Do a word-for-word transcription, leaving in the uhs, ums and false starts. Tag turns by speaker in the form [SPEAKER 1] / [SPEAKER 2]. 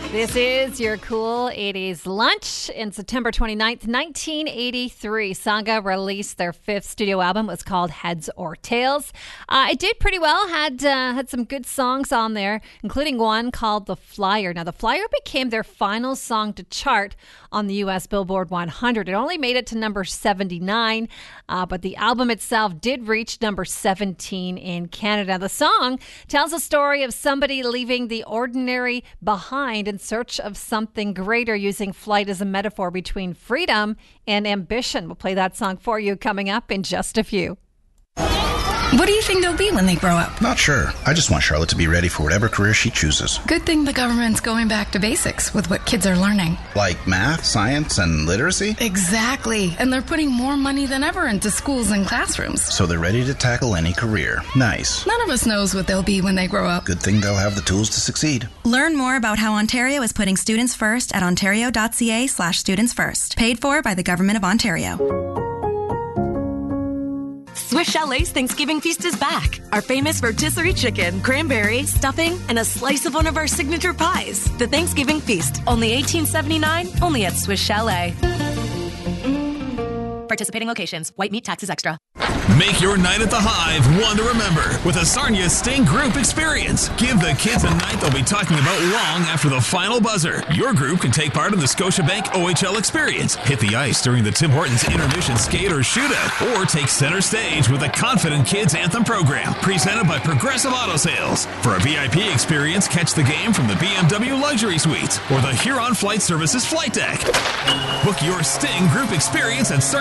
[SPEAKER 1] This is your cool eighties lunch. In September twenty-ninth, nineteen eighty-three, Sangha released their fifth studio album. It was called Heads or Tails. Uh, it did pretty well, had uh, had some good songs on there, including one called The Flyer. Now, The Flyer became their final song to chart on the U S Billboard one hundred. It only made it to number seventy-nine, uh, but the album itself did reach number seventeen in Canada. The song tells a story of somebody leaving the ordinary behind in search of something greater, using flight as a metaphor between freedom and ambition. We'll play that song for you coming up in just a few.
[SPEAKER 2] What do you think they'll be when they grow up?
[SPEAKER 3] Not sure. I just want Charlotte to be ready for whatever career she chooses.
[SPEAKER 2] Good thing the government's going back to basics with what kids are learning.
[SPEAKER 3] Like math, science, and literacy?
[SPEAKER 2] Exactly. And they're putting more money than ever into schools and classrooms.
[SPEAKER 3] So they're ready to tackle any career. Nice.
[SPEAKER 2] None of us knows what they'll be when they grow up.
[SPEAKER 3] Good thing they'll have the tools to succeed.
[SPEAKER 4] Learn more about how Ontario is putting students first at ontario.ca slash students first. Paid for by the Government of Ontario.
[SPEAKER 5] Swiss Chalet's Thanksgiving feast is back. Our famous rotisserie chicken, cranberry, stuffing, and a slice of one of our signature pies. The Thanksgiving feast, only eighteen seventy-nine, only at Swiss Chalet. Participating locations. White meat taxes extra.
[SPEAKER 6] Make your night at the Hive one to remember with a Sarnia Sting Group experience. Give the kids a night they'll be talking about long after the final buzzer. Your group can take part in the Scotiabank O H L experience, hit the ice during the Tim Hortons intermission skate or shootout, or take center stage with the Confident Kids Anthem program, presented by Progressive Auto Sales. For a V I P experience, catch the game from the B M W Luxury Suites or the Huron Flight Services flight deck. Book your Sting Group experience at Sarnia